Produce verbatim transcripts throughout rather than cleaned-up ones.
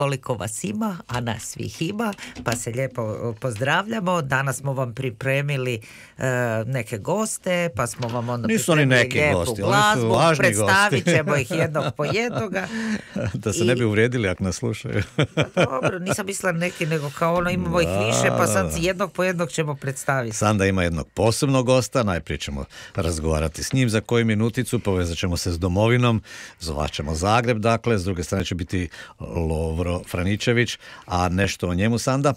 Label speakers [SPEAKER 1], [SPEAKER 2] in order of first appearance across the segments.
[SPEAKER 1] koliko vas ima, a nas svih ima, pa se lijepo pozdravljamo. Danas smo vam pripremili uh, neke goste, pa smo vam onda
[SPEAKER 2] Nisu oni
[SPEAKER 1] pripremili
[SPEAKER 2] neki
[SPEAKER 1] lijepu
[SPEAKER 2] gosti,
[SPEAKER 1] glazbu,
[SPEAKER 2] oni su važni
[SPEAKER 1] predstavit
[SPEAKER 2] gosti.
[SPEAKER 1] ćemo ih jednog po jednoga.
[SPEAKER 2] Da se
[SPEAKER 1] I...
[SPEAKER 2] ne bi uvrijedili ako nas slušaju.
[SPEAKER 1] Dobro, nisam mislila neki, nego kao ono imamo da, ih više, pa sad jednog po jednog ćemo predstaviti.
[SPEAKER 2] Sanda ima jednog posebnog gosta, najprije ćemo razgovarati s njim za koju minuticu, povezat ćemo se s domovinom, zvaćemo Zagreb, dakle, s druge strane će biti Lovro Franičević, a nešto o njemu, Sanda?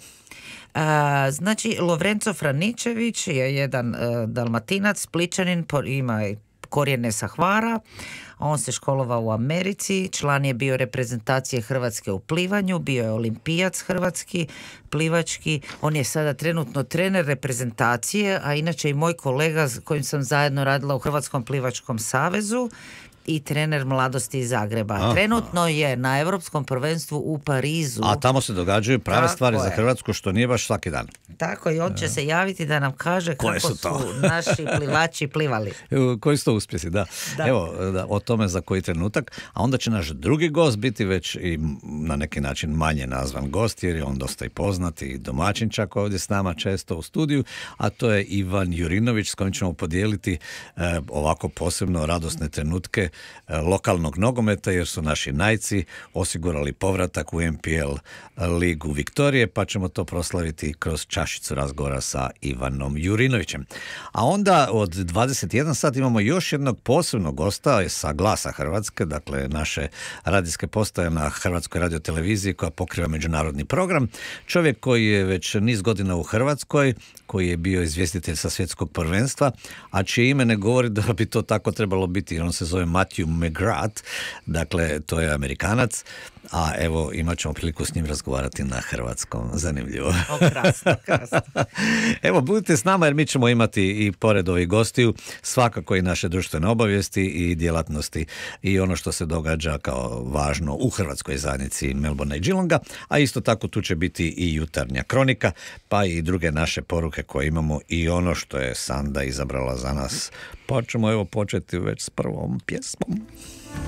[SPEAKER 1] A, znači, Lovrenco Franičević je jedan uh, Dalmatinac, Splićanin, ima korijene sa Hvara. On se školovao u Americi, član je bio reprezentacije Hrvatske u plivanju, bio je olimpijac hrvatski, plivački. On je sada trenutno trener reprezentacije, a inače i moj kolega s kojim sam zajedno radila u Hrvatskom plivačkom savezu i trener mladosti iz Zagreba. Aha. Trenutno je na Europskom prvenstvu u Parizu.
[SPEAKER 2] A tamo se događaju prave
[SPEAKER 1] Tako
[SPEAKER 2] stvari
[SPEAKER 1] je.
[SPEAKER 2] za Hrvatsku, što nije baš svaki dan.
[SPEAKER 1] Tako, i on će se javiti da nam kaže
[SPEAKER 2] koje
[SPEAKER 1] kako
[SPEAKER 2] su, to?
[SPEAKER 1] su naši plivači plivali.
[SPEAKER 2] Koji su to uspjesi, da.
[SPEAKER 1] da.
[SPEAKER 2] Evo, da, o tome za koji trenutak. A onda će naš drugi gost biti već i na neki način manje nazvan gost, jer je on dosta i poznat i domaćin čak ovdje s nama često u studiju, a to je Ivan Jurinović, s kojim ćemo podijeliti eh, ovako posebno radosne trenutke eh, lokalnog nogometa, jer su naši najci osigurali povratak u N P L ligu Viktorije, pa ćemo to proslaviti kroz čašicu razgovora sa Ivanom Jurinovićem. A onda od dvadeset jedan sat imamo još jednog posebnog gosta sa Glasa Hrvatske, dakle naše radijske postaje na Hrvatskoj radioteleviziji koja pokriva međunarodni program. Čovjek koji je već niz godina u Hrvatskoj, koji je bio izvjestitelj sa svjetskog prvenstva, a čije ime ne govori da bi to tako trebalo biti. On se zove Matthew McGrath, dakle to je Amerikanac, a evo imat ćemo priliku s njim razgovarati na hrvatskom. Zanimljivo.
[SPEAKER 1] O, krasno, krasno.
[SPEAKER 2] Evo, budite s nama jer mi ćemo imati i pored ovih gostiju svakako i naše društvene obavijesti i djelatnosti i ono što se događa kao važno u hrvatskoj zajednici Melbourne i Geelonga, a isto tako tu će biti i jutarnja kronika, pa i druge naše poruke koje imamo i ono što je Sanda izabrala za nas. Pa ćemo evo početi već s prvom pjesmom.